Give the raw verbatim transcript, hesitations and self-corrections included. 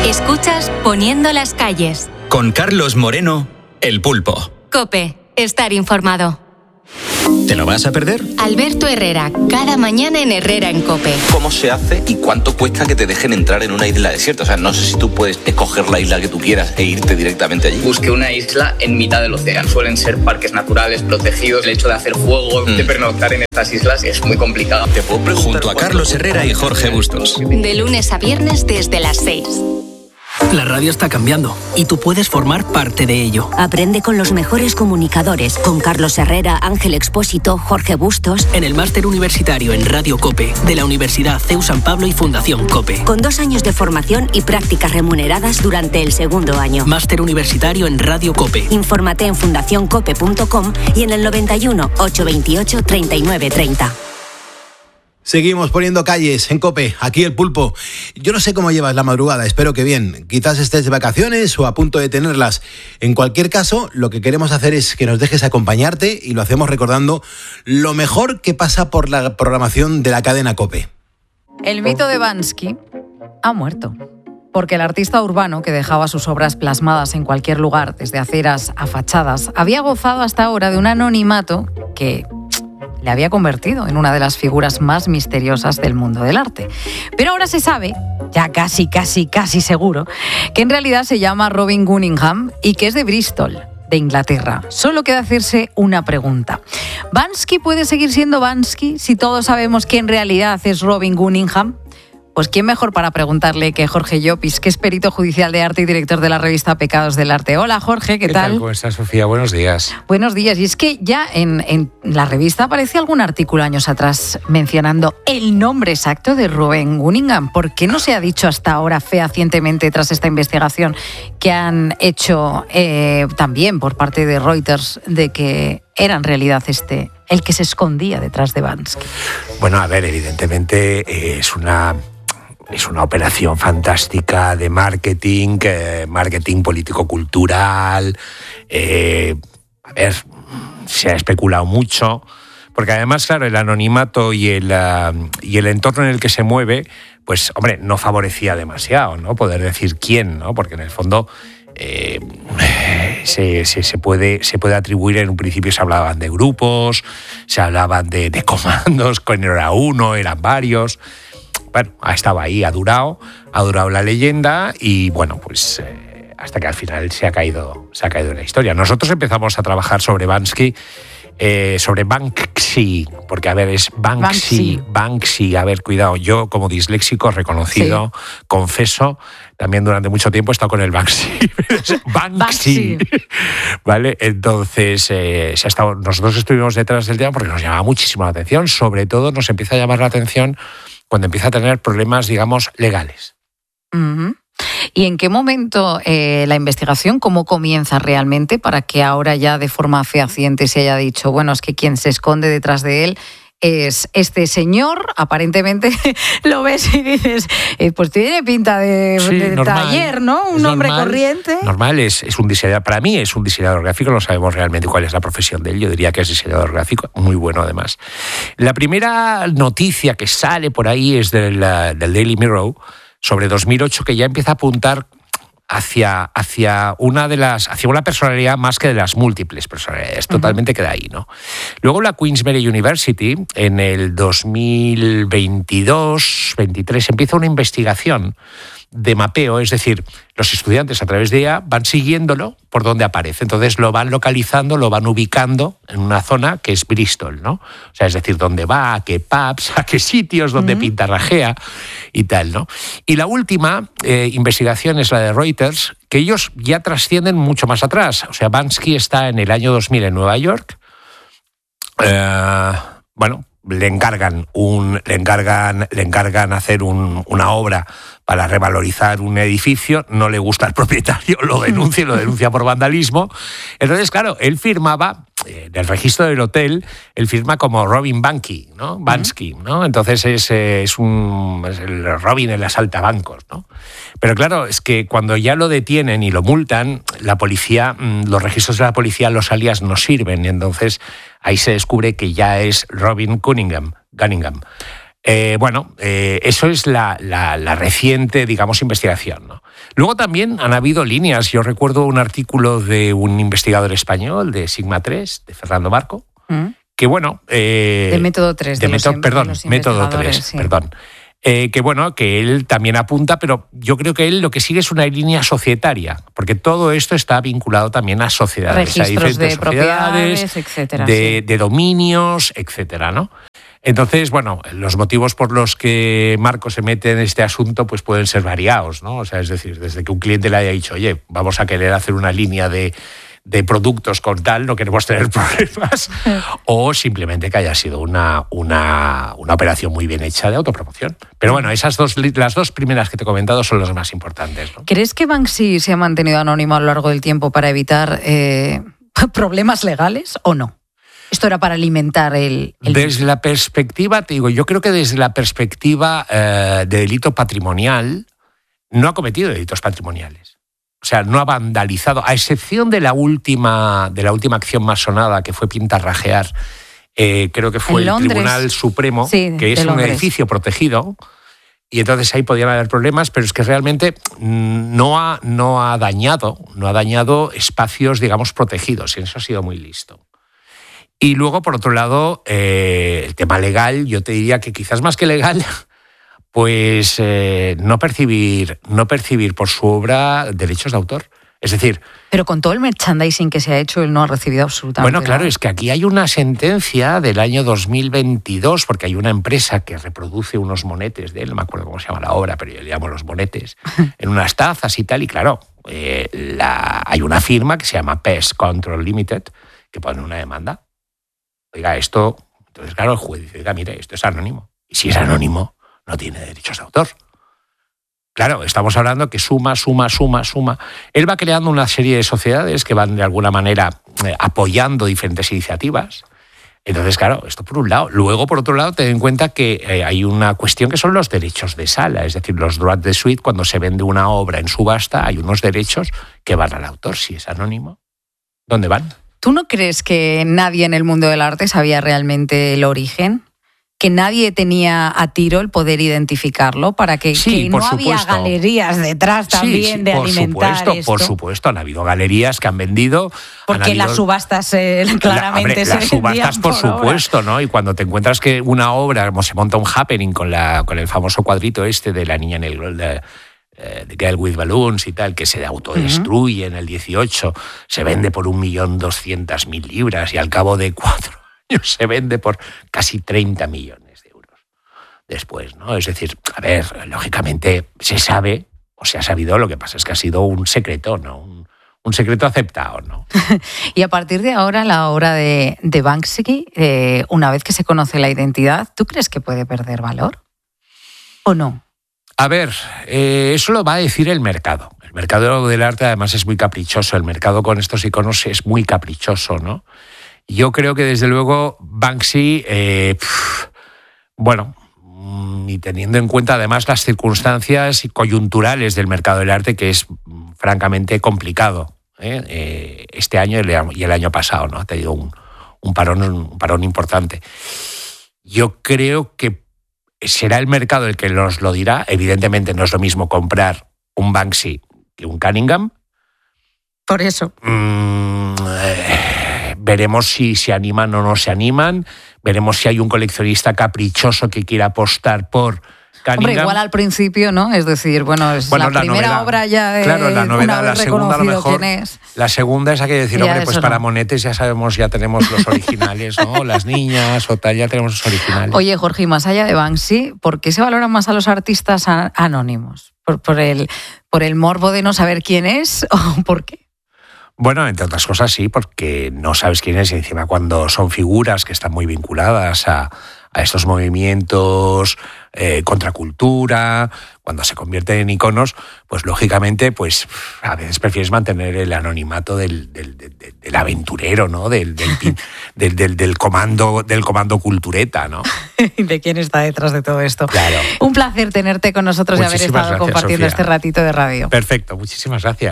Escuchas Poniendo las calles. Con Carlos Moreno, El Pulpo. COPE. Estar informado. ¿Te lo vas a perder? Alberto Herrera, cada mañana en Herrera en COPE. ¿Cómo se hace y cuánto cuesta que te dejen entrar en una isla desierta? O sea, no sé si tú puedes escoger la isla que tú quieras e irte directamente allí. Busqué una isla en mitad del océano. Suelen ser parques naturales protegidos. El hecho de hacer fuego, mm. de pernoctar en estas islas es muy complicado. ¿Te puedo preguntar? Junto a Carlos Herrera y Jorge Bustos. De lunes a viernes desde las seis. La radio está cambiando y tú puedes formar parte de ello. Aprende con los mejores comunicadores, con Carlos Herrera, Ángel Expósito, Jorge Bustos. En el máster universitario en Radio COPE de la Universidad C E U San Pablo y Fundación COPE. Con dos años de formación y prácticas remuneradas durante el segundo año. Máster universitario en Radio COPE. Infórmate en fundación cope punto com y en el noventa y uno, ochocientos veintiocho, treinta y nueve treinta. Seguimos poniendo calles en COPE, aquí El Pulpo. Yo no sé cómo llevas la madrugada, espero que bien. Quizás estés de vacaciones o a punto de tenerlas. En cualquier caso, lo que queremos hacer es que nos dejes acompañarte y lo hacemos recordando lo mejor que pasa por la programación de la cadena COPE. El mito de Bansky ha muerto. Porque el artista urbano, que dejaba sus obras plasmadas en cualquier lugar, desde aceras a fachadas, había gozado hasta ahora de un anonimato que le había convertido en una de las figuras más misteriosas del mundo del arte. Pero ahora se sabe, ya casi, casi, casi seguro, que en realidad se llama Robin Cunningham y que es de Bristol, de Inglaterra. Solo queda hacerse una pregunta. ¿Bansky puede seguir siendo Bansky si todos sabemos que en realidad es Robin Cunningham? Pues quién mejor para preguntarle que Jorge Llopis, que es perito judicial de arte y director de la revista Pecados del Arte. Hola, Jorge, ¿qué, ¿Qué tal? tal? ¿Cómo estás, Sofía? Buenos días. Buenos días. Y es que ya en, en la revista aparece algún artículo años atrás mencionando el nombre exacto de Robin Cunningham. ¿Por qué no se ha dicho hasta ahora fehacientemente tras esta investigación que han hecho eh, también por parte de Reuters de que era en realidad este el que se escondía detrás de Bansky? Bueno, a ver, evidentemente eh, es una... Es una operación fantástica de marketing, eh, marketing político-cultural. Eh, a ver, se ha especulado mucho, porque además, claro, el anonimato y el, uh, y el entorno en el que se mueve, pues, hombre, no favorecía demasiado, ¿no? Poder decir quién, ¿no? Porque en el fondo eh, se, se, se, puede, se puede atribuir, en un principio se hablaban de grupos, se hablaban de, de comandos, que no era uno, eran varios. Bueno, estaba ahí, ha durado, ha durado la leyenda y bueno, pues eh, hasta que al final se ha caído, se ha caído la historia. Nosotros empezamos a trabajar sobre Bansky, eh, sobre Banksy, porque a ver, es Banksy, Banksy, Banksy, a ver, cuidado, yo como disléxico reconocido, sí. confeso, también durante mucho tiempo he estado con el Banksy, Banksy, Banksy. ¿Vale? Entonces, eh, se ha estado, nosotros estuvimos detrás del tema porque nos llamaba muchísimo la atención, sobre todo nos empieza a llamar la atención cuando empieza a tener problemas, digamos, legales. Uh-huh. ¿Y en qué momento eh, la investigación, cómo comienza realmente para que ahora ya de forma fehaciente se haya dicho, bueno, es que quien se esconde detrás de él es este señor? Aparentemente lo ves y dices, eh, pues tiene pinta de, sí, de normal, taller, ¿no? Un hombre normal, corriente. Normal, es, es un diseñador, para mí es un diseñador gráfico, no sabemos realmente cuál es la profesión de él, yo diría que es diseñador gráfico, muy bueno además. La primera noticia que sale por ahí es del, del Daily Mirror, sobre dos mil ocho, que ya empieza a apuntar hacia, hacia una de las hacia una personalidad más que de las múltiples personalidades, uh-huh. totalmente queda ahí, ¿no? Luego la Queen's Mary University, en el dos mil veintidós veintitrés, empieza una investigación de mapeo, es decir, los estudiantes a través de ella van siguiéndolo por donde aparece, entonces lo van localizando, lo van ubicando en una zona que es Bristol, ¿no? O sea, es decir, dónde va, a qué pubs, a qué sitios, dónde uh-huh. pintarrajea y tal, ¿no? Y la última eh, investigación es la de Reuters, que ellos ya trascienden mucho más atrás, o sea, Bansky está en el año dos mil en Nueva York, eh, bueno, le encargan un le encargan le encargan hacer un, una obra para revalorizar un edificio, no le gusta al propietario, lo denuncia y lo denuncia por vandalismo. Entonces, claro, él firmaba, en el registro del hotel, él firma como Robin Bansky, ¿no? Bansky, ¿no? Entonces es, es un es el Robin en las altabancos, ¿no? Pero claro, es que cuando ya lo detienen y lo multan, la policía, los registros de la policía, los alias no sirven, y entonces ahí se descubre que ya es Robin Cunningham, Cunningham. Eh, bueno, eh, eso es la, la, la reciente, digamos, investigación, ¿no? Luego también han habido líneas. Yo recuerdo un artículo de un investigador español, de Sigma tres, de Fernando Marco, ¿Mm? que bueno... Eh, de Método tres. De, de método, los, perdón, los Método tres, sí. perdón. Eh, que bueno, que él también apunta, pero yo creo que él lo que sigue es una línea societaria, porque todo esto está vinculado también a sociedades. Registros a de propiedades, etcétera. De, sí. de dominios, etcétera, ¿no? Entonces, bueno, los motivos por los que Marco se mete en este asunto pues pueden ser variados, ¿no? O sea, es decir, desde que un cliente le haya dicho, oye, vamos a querer hacer una línea de, de productos con tal, no queremos tener problemas, o simplemente que haya sido una, una, una operación muy bien hecha de autopromoción. Pero bueno, esas dos, las dos primeras que te he comentado son las más importantes, ¿no? ¿Crees que Banksy se ha mantenido anónimo a lo largo del tiempo para evitar eh, problemas legales o no? Esto era para alimentar el... el... Desde la perspectiva, te digo, yo creo que desde la perspectiva eh, de delito patrimonial, no ha cometido delitos patrimoniales. O sea, no ha vandalizado, a excepción de la última, de la última acción más sonada, que fue pintarrajear, eh, creo que fue el Tribunal Supremo, sí, que es un Londres. edificio protegido, y entonces ahí podían haber problemas, pero es que realmente no ha, no ha dañado, no ha dañado espacios, digamos, protegidos, y eso ha sido muy listo. Y luego, por otro lado, eh, el tema legal, yo te diría que quizás más que legal, pues eh, no percibir, no percibir por su obra derechos de autor. Es decir... Pero con todo el merchandising que se ha hecho, él no ha recibido absolutamente Bueno, claro, nada. es que aquí hay una sentencia del año dos mil veintidós, porque hay una empresa que reproduce unos monetes de él, no me acuerdo cómo se llama la obra, pero yo le llamo los monetes, en unas tazas y tal, y claro, eh, la, hay una firma que se llama Pest Control Limited, que pone una demanda. Oiga, esto... Entonces, claro, el juez dice, oiga, mire, esto es anónimo. Y si es anónimo, no tiene derechos de autor. Claro, estamos hablando que suma, suma, suma, suma. Él va creando una serie de sociedades que van de alguna manera eh, apoyando diferentes iniciativas. Entonces, claro, esto por un lado. Luego, por otro lado, ten en cuenta que eh, hay una cuestión que son los derechos de sala. Es decir, los droits de suite, cuando se vende una obra en subasta, hay unos derechos que van al autor. Si es anónimo, ¿dónde van? ¿Tú no crees que nadie en el mundo del arte sabía realmente el origen? ¿Que nadie tenía a tiro el poder identificarlo? Para que, sí, que por no supuesto. había galerías detrás también sí, sí, de por alimentar supuesto, esto. Por supuesto, han habido galerías que han vendido... Porque han habido, las subastas eh, claramente la, hombre, se las subastas, por, por supuesto, ¿no? Y cuando te encuentras que una obra, como se monta un happening con, la, con el famoso cuadrito este de la niña en el... De, The Girl with Balloons y tal, que se autodestruye uh-huh. en el dieciocho, se vende por un millón doscientas mil libras y al cabo de cuatro años se vende por casi treinta millones de euros después, ¿no? Es decir, a ver, lógicamente se sabe, o se ha sabido, lo que pasa es que ha sido un secreto, ¿no? Un, un secreto aceptado, ¿no? Y a partir de ahora, la obra de, de Banksy, eh, una vez que se conoce la identidad, ¿tú crees que puede perder valor? ¿O no? A ver, eh, eso lo va a decir el mercado. El mercado del arte además es muy caprichoso. El mercado con estos iconos es muy caprichoso, ¿no? Yo creo que desde luego Banksy, eh, pff, bueno, y teniendo en cuenta además las circunstancias coyunturales del mercado del arte, que es francamente complicado, ¿eh? Eh, este año y el año pasado, ¿no? Ha tenido un, un, parón, un parón importante. Yo creo que será el mercado el que nos lo dirá. Evidentemente no es lo mismo comprar un Banksy que un Cunningham. Por eso. Mm, eh, veremos si se animan o no se animan. Veremos si hay un coleccionista caprichoso que quiera apostar por Cunningham. Hombre, igual al principio, ¿no? Es decir, bueno, es bueno, la, la primera novedad, obra ya de claro, la novedad, una vez la segunda a lo mejor. Quién es. La segunda es aquello de decir, Ya hombre, pues eso para no. monetes ya sabemos, ya tenemos los originales, ¿no? Las niñas o tal, ya tenemos los originales. Oye, Jorge, y más allá de Banksy, ¿por qué se valoran más a los artistas a- anónimos? ¿Por, por, el, ¿Por el morbo de no saber quién es o por qué? Bueno, entre otras cosas sí, porque no sabes quién es y encima cuando son figuras que están muy vinculadas a, a estos movimientos eh, contracultura, cuando se convierten en iconos, pues lógicamente pues a veces prefieres mantener el anonimato del, del, del, del aventurero, ¿no? Del, del, del, del, del comando del comando cultureta, ¿no? ¿De quién está detrás de todo esto? Claro. Un placer tenerte con nosotros y haber Muchísimas estado gracias, compartiendo Sofía. este ratito de radio. Perfecto, muchísimas gracias.